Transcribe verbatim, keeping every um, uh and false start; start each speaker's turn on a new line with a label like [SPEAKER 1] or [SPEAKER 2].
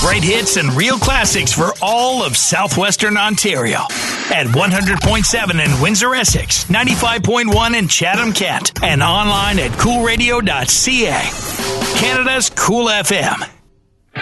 [SPEAKER 1] Great hits and real classics for all of southwestern Ontario. At one hundred point seven in Windsor, Essex, ninety-five point one in Chatham-Kent, and online at cool radio dot c a. Canada's Cool F M.